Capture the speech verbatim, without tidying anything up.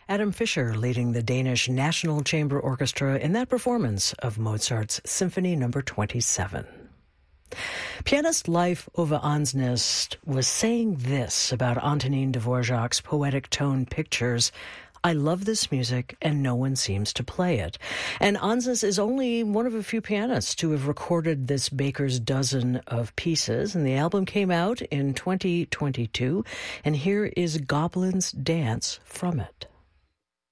Adam Fischer leading the Danish National Chamber Orchestra in that performance of Mozart's Symphony Number twenty-seven. Pianist Leif Ove Ansnes was saying this about Antonin Dvorak's poetic tone pictures: "I love this music and no one seems to play it." And Ansnes is only one of a few pianists to have recorded this baker's dozen of pieces, and the album came out in twenty twenty-two, and here is Goblin's Dance from it.